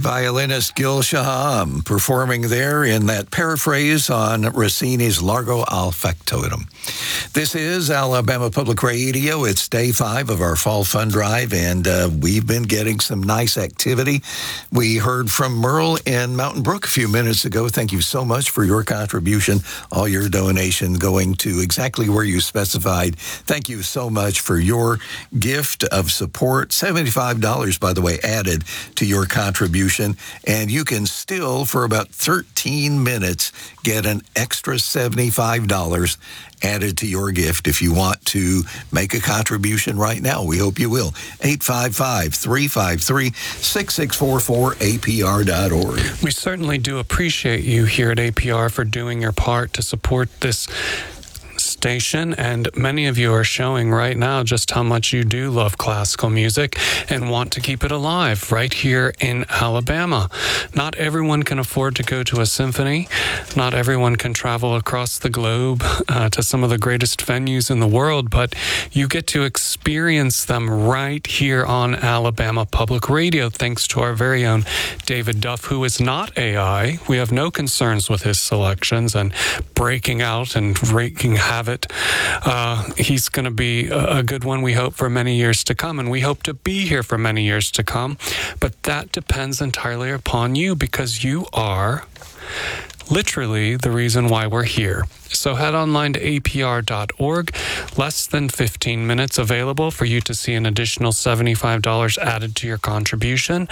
Violinist Gil Shaham performing there in that paraphrase on Rossini's Largo al Factotum. This is Alabama Public Radio. It's day 5 of our Fall Fund Drive, and we've been getting some nice activity. We heard from Merle in Mountain Brook a few minutes ago. Thank you so much for your contribution, all your donation going to exactly where you specified. Thank you so much for your gift of support. $75, by the way, added to your contribution, and you can still, for about 13 minutes, get an extra $75 added to your gift if you want to make a contribution right now. We hope you will. 855-353-6644, APR.org. We certainly do appreciate you here at APR for doing your part to support this station, and many of you are showing right now just how much you do love classical music and want to keep it alive right here in Alabama. Not everyone can afford to go to a symphony. Not everyone can travel across the globe to some of the greatest venues in the world, but you get to experience them right here on Alabama Public Radio, thanks to our very own David Duff, who is not AI. We have no concerns with his selections and breaking out and wreaking havoc. He's going to be a good one, we hope, for many years to come, and we hope to be here for many years to come. But that depends entirely upon you, because you are literally the reason why we're here. So head online to apr.org. Less than 15 minutes available for you to see an additional $75 added to your contribution.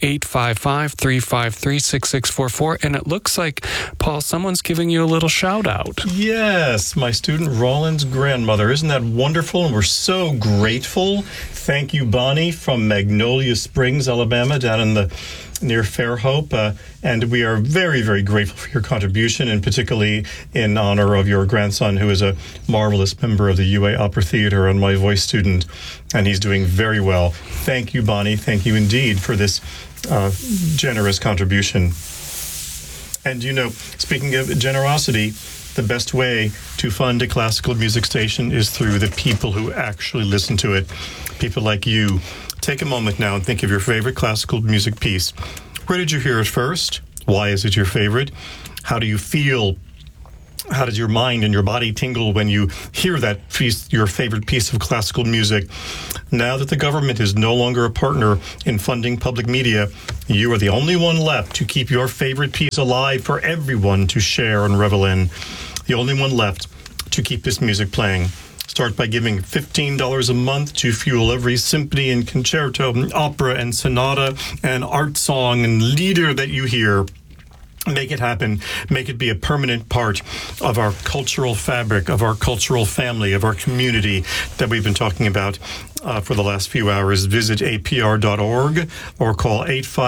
855-353-6644. And it looks like, Paul, someone's giving you a little shout out. Yes, my student Roland's grandmother. Isn't that wonderful? And we're so grateful. Thank you, Bonnie, from Magnolia Springs, Alabama, down in the near Fairhope, and we are very, very grateful for your contribution, and particularly in honor of your grandson, who is a marvelous member of the UA Opera Theater and my voice student, and he's doing very well. Thank you, Bonnie. Thank you indeed for this generous contribution. And you know, speaking of generosity, the best way to fund a classical music station is through the people who actually listen to it. People like you. Take a moment now and think of your favorite classical music piece. Where did you hear it first? Why is it your favorite? How do you feel? How does your mind and your body tingle when you hear that piece, your favorite piece of classical music? Now that the government is no longer a partner in funding public media, you are the only one left to keep your favorite piece alive for everyone to share and revel in. The only one left to keep this music playing. Start by giving $15 a month to fuel every symphony and concerto, and opera and sonata and art song and lieder that you hear. Make it happen. Make it be a permanent part of our cultural fabric, of our cultural family, of our community that we've been talking about for the last few hours. Visit apr.org or call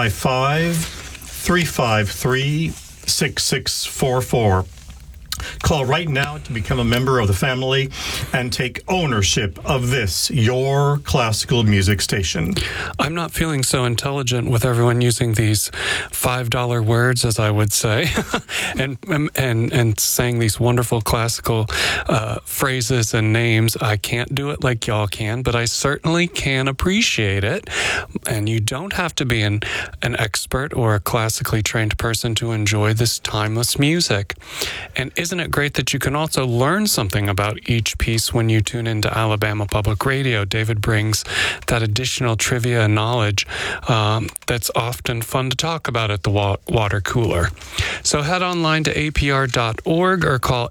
855-353-6644. Call right now to become a member of the family and take ownership of this, your classical music station. I'm not feeling so intelligent with everyone using these $5 words, as I would say, and saying these wonderful classical phrases and names. I can't do it like y'all can, but I certainly can appreciate it. And you don't have to be an expert or a classically trained person to enjoy this timeless music. And isn't it great that you can also learn something about each piece when you tune into Alabama Public Radio? David brings that additional trivia and knowledge that's often fun to talk about at the water cooler. So head online to apr.org or call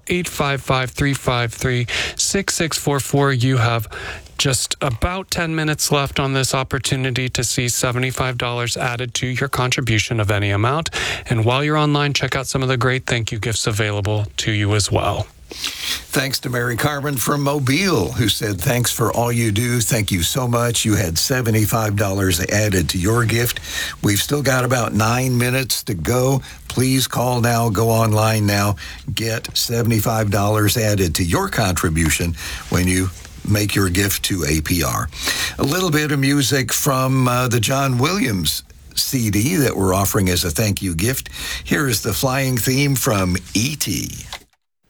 855-353-6644. You have just about 10 minutes left on this opportunity to see $75 added to your contribution of any amount. And while you're online, check out some of the great thank you gifts available to you as well. Thanks to Mary Carmen from Mobile, who said, thanks for all you do. Thank you so much. You had $75 added to your gift. We've still got about 9 minutes to go. Please call now, go online now, get $75 added to your contribution when you make your gift to APR. A little bit of music from the John Williams CD that we're offering as a thank you gift. Here is the flying theme from E.T.